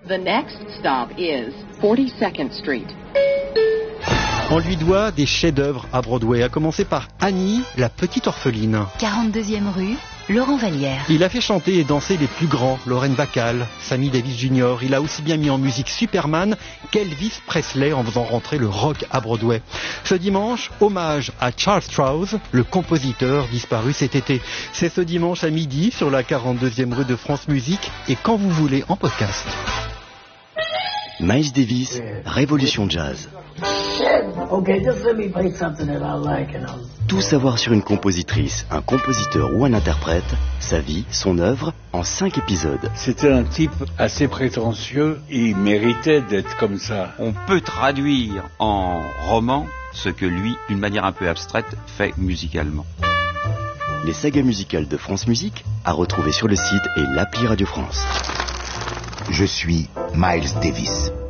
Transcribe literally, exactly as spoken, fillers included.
The next stop is forty-second Street. On lui doit des chefs-d'œuvre à Broadway, à commencer par Annie, la petite orpheline. quarante-deuxième rue, Laurent Vallière. Il a fait chanter et danser les plus grands, Lauren Bacall, Sammy Davis junior Il a aussi bien mis en musique Superman qu'Elvis Presley en faisant rentrer le rock à Broadway. Ce dimanche, hommage à Charles Strouse, le compositeur disparu cet été. C'est ce dimanche à midi sur la quarante-deuxième rue de France Musique et quand vous voulez en podcast. Miles Davis, Révolution Jazz. Tout savoir sur une compositrice, un compositeur ou un interprète, sa vie, son œuvre, en cinq épisodes. C'était un type assez prétentieux, il méritait d'être comme ça. On peut traduire en roman ce que lui, d'une manière un peu abstraite, fait musicalement. Les sagas musicales de France Musique, à retrouver sur le site et l'appli Radio France. Je suis Miles Davis.